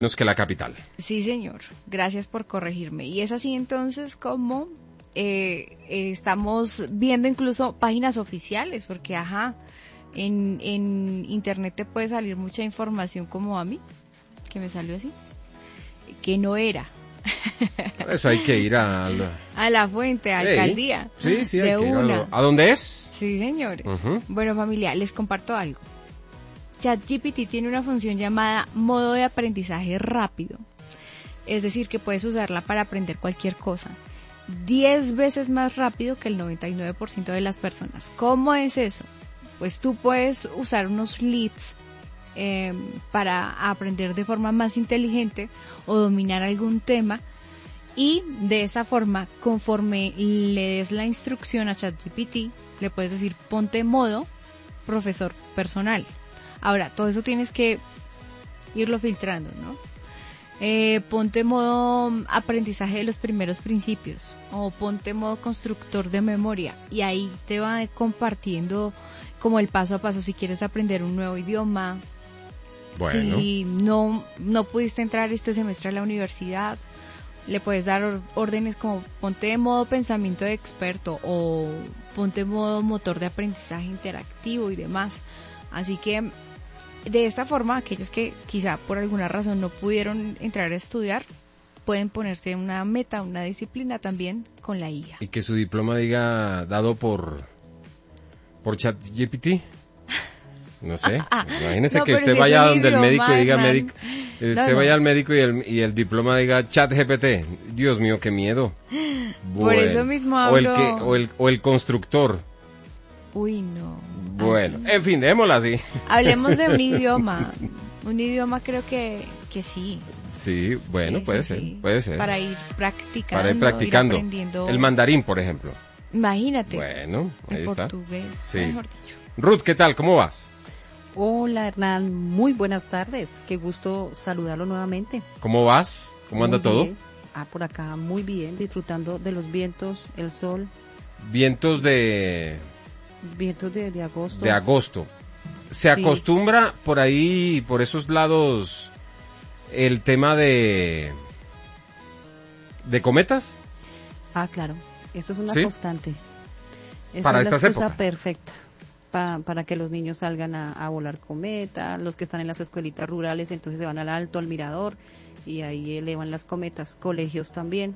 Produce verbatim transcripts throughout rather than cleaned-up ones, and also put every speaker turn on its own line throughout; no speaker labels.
menos que la capital.
Sí, señor. Gracias por corregirme. Y es así entonces como eh, eh, estamos viendo incluso páginas oficiales, porque ajá, en, en internet te puede salir mucha información como a mí, que me salió así, que no era.
Por eso hay que ir a la,
a la fuente, a la alcaldía.
Sí, sí, hay
de
que ir
una.
a, lo, ¿a dónde es?
Sí, señores.
Uh-huh.
Bueno, familia, les comparto algo. ChatGPT tiene una función llamada modo de aprendizaje rápido. Es decir, que puedes usarla para aprender cualquier cosa. diez veces más rápido que el noventa y nueve por ciento de las personas. ¿Cómo es eso? Pues tú puedes usar unos leads eh, para aprender de forma más inteligente o dominar algún tema, y de esa forma, conforme le des la instrucción a ChatGPT, le puedes decir ponte modo profesor personal. Ahora, todo eso tienes que irlo filtrando, ¿no? Eh, ponte modo aprendizaje de los primeros principios o ponte modo constructor de memoria, y ahí te va compartiendo como el paso a paso si quieres aprender un nuevo idioma. Bueno. Si no, no pudiste entrar este semestre a la universidad, le puedes dar or- órdenes como ponte de modo pensamiento de experto o ponte modo motor de aprendizaje interactivo y demás. Así que de esta forma, aquellos que quizá por alguna razón no pudieron entrar a estudiar, pueden ponerse una meta, una disciplina también con la I A.
Y que su diploma diga dado por por ChatGPT. No sé. Imagínese no, que usted si vaya donde idioma, el médico y diga médico, usted no, no. vaya al médico y el y el diploma diga ChatGPT. Dios mío, qué miedo.
Bueno. Por eso mismo hablo.
O el que o el o el constructor.
Uy, no.
Bueno, así. En fin, démosla así.
Hablemos de un idioma. Un idioma creo que, que sí.
Sí, bueno, sí, puede sí, ser, sí. puede ser.
Para ir practicando.
Para ir practicando.
Ir aprendiendo.
El mandarín, por ejemplo.
Imagínate.
Bueno, ahí
el
está.
Portugués,
sí.
mejor dicho.
Ruth, ¿qué tal? ¿Cómo vas?
Hola, Hernán. Muy buenas tardes. Qué gusto saludarlo nuevamente.
¿Cómo vas? ¿Cómo anda
muy
todo?
Bien. Ah, por acá muy bien, disfrutando de los vientos, el sol.
Vientos de...
Vientos de, de agosto.
De agosto. ¿Se sí. acostumbra por ahí, por esos lados, el tema de... de cometas?
Ah, claro. Eso es una
¿Sí?
constante. Esa
para
es
estas
la excusa
épocas.
perfecta pa, para que los niños salgan a, a volar cometa, los que están en las escuelitas rurales entonces se van al alto, al mirador, y ahí elevan las cometas, colegios también.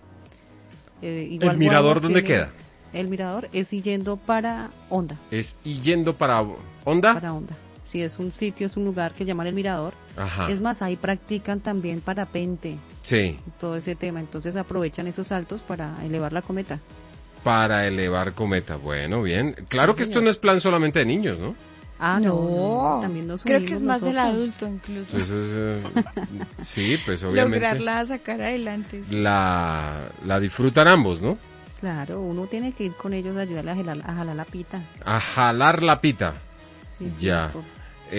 Eh, igual
¿El mirador dónde
tiene,
queda?
El mirador es yendo para Honda.
¿Es yendo para Honda?
Para Honda. Sí, es un sitio, es un lugar que llaman el mirador.
Ajá.
Es más, ahí practican también parapente.
Sí.
Todo ese tema, entonces aprovechan esos saltos para elevar la cometa.
Para elevar cometa, bueno, bien. Claro
sí,
que
señor.
esto no es plan solamente de niños, ¿no?
Ah, no, no, no. También nos
creo que es más
nosotros.
del adulto incluso.
Eso es, eh, sí, pues obviamente.
Lograrla sacar adelante. Sí.
La, la disfrutan ambos, ¿no?
Claro, uno tiene que ir con ellos a ayudarle a jalar, a jalar la pita.
A jalar la pita.
Sí, sí,
ya.
por...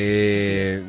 Eh,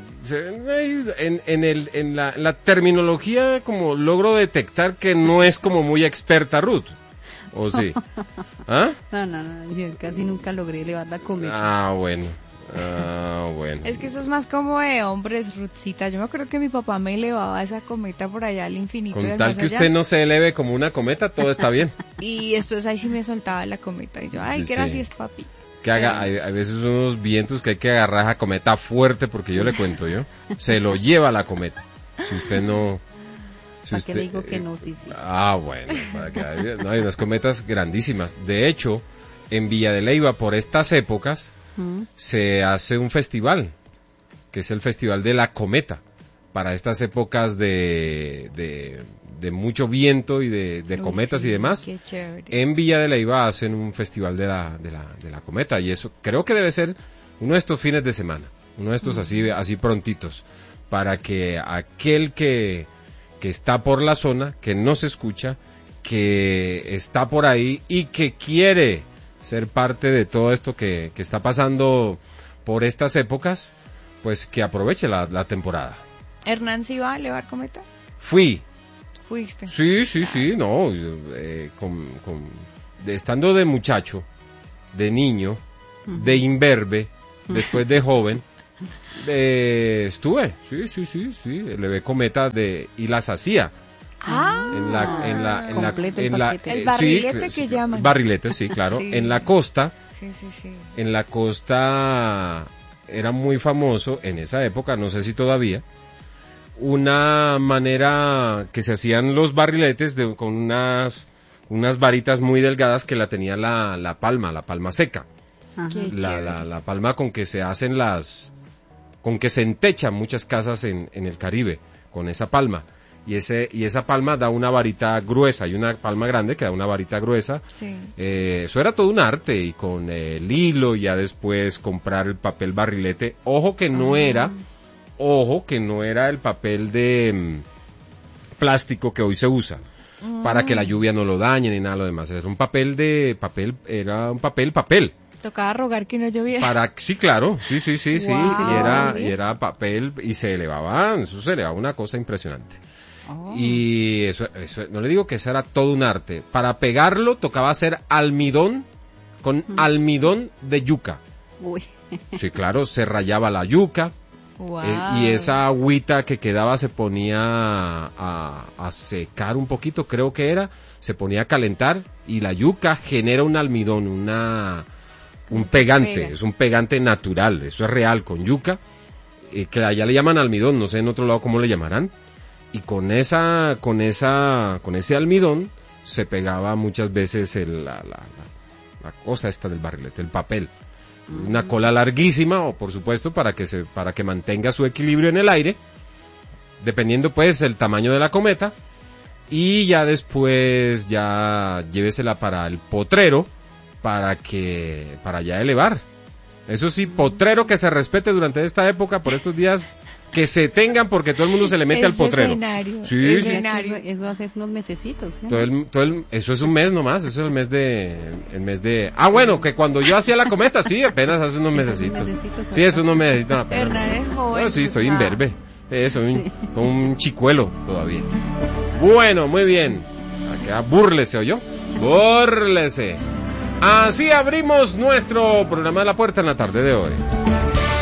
en, en, el, en, la, en la terminología como logro detectar que no es como muy experta Ruth. ¿O sí? ¿Ah?
No, no, no, yo casi nunca logré elevar la cometa.
Ah, bueno. Ah, bueno.
Es que eso es más como de hombres, Ruthcita. Yo me acuerdo que mi papá me elevaba esa cometa por allá al infinito.
Con
y al
tal
más
que
allá.
usted no se eleve como una cometa, todo está bien.
Y después ahí sí me soltaba la cometa. Y yo, ay,
Sí.
gracias, papi.
Que haga, hay, hay veces unos vientos que hay que agarrar a cometa fuerte, porque yo le cuento yo, se lo lleva la cometa. Si usted no... Si
¿Para
usted,
qué le digo que no? Sí, sí.
Ah, bueno, para que hay, no, hay unas cometas grandísimas. De hecho, en Villa de Leyva, por estas épocas,
¿Mm?
se hace un festival, que es el Festival de la Cometa, para estas épocas de, de, de mucho viento y de, de
Uy,
cometas
sí,
y demás.
qué chévere.
En Villa de Leyva hacen un festival de la, de la, de la cometa, y eso creo que debe ser uno de estos fines de semana, uno de estos así, así prontitos, para que aquel que, que está por la zona, que no se escucha, que está por ahí y que quiere ser parte de todo esto que, que está pasando por estas épocas, pues que aproveche la, la temporada.
¿Hernán sí va a elevar cometa?
Fui.
¿Fuiste?
Sí, sí, sí, no, eh, con, con, de, estando de muchacho, de niño, uh-huh. de imberbe, después de joven, Eh, estuve, sí, sí, sí, sí, elevé cometas de y las hacía.
Ah,
en la en la en la,
completo el
en la
paquete.
El
eh,
barrilete
sí,
que
sí,
llaman.
barrilete, sí, claro.
Sí.
En la costa,
sí, sí, sí.
en la costa era muy famoso en esa época, no sé si todavía, una manera que se hacían los barriletes de, con unas unas varitas muy delgadas que la tenía la, la palma, la palma seca.
Ajá.
Qué
La,
chévere.
la, la palma con que se hacen las, con que se entechan muchas casas en, en el Caribe, con esa palma. Y ese, y esa palma da una varita gruesa, y una palma grande que da una varita gruesa.
Sí.
Eh, eso era todo un arte, y con eh, el hilo, ya después comprar el papel barrilete. Ojo que no
Ah.
era, ojo que no era el papel de mm, plástico que hoy se usa, para que la lluvia no lo dañe ni nada de lo demás. Era un papel de, papel, era un papel, papel.
Tocaba rogar que no lloviera.
Para, sí, claro, sí, sí, sí, sí,
Wow.
y era, y era papel, y se elevaba, eso se elevaba una cosa impresionante.
Oh.
Y eso, eso, no le digo que eso era todo un arte. Para pegarlo tocaba hacer almidón, con almidón de yuca.
Uy.
Sí, claro, se rayaba la yuca,
Wow.
eh, y esa agüita que quedaba se ponía a, a secar un poquito, creo que era, se ponía a calentar, y la yuca genera un almidón, una, un pegante,
Pega.
es un pegante natural, eso es real, con yuca, eh, que allá le llaman almidón, no sé en otro lado cómo le llamarán, y con esa, con esa, con ese almidón se pegaba muchas veces el, la, la, la, la cosa esta del barrilete, el papel. Una cola larguísima, o por supuesto para que se, para que mantenga su equilibrio en el aire, dependiendo pues el tamaño de la cometa, y ya después ya llévesela para el potrero, para que, para ya elevar. Eso sí, potrero que se respete durante esta época, por estos días, que se tengan, porque todo el mundo se le mete al
Ese
potrero.
escenario,
Sí,
ese
sí.
escenario.
Eso, eso hace unos mesecitos. ¿sí?
Todo el, todo el, eso es un mes nomás, eso es el mes de, el mes de, ah bueno, que cuando yo hacía la cometa, sí, apenas hace unos
Esos
mesecitos.
mesecitos,
Sí, eso no me necesita apenas.
Hernán es joven.
No, sí, estoy
ah.
imberbe. Eh, soy un,
Sí.
un chicuelo todavía. Bueno, muy bien. Acá, búrlese, ¿oyó? Búrlese. Así abrimos nuestro programa de La Puerta en la tarde de hoy.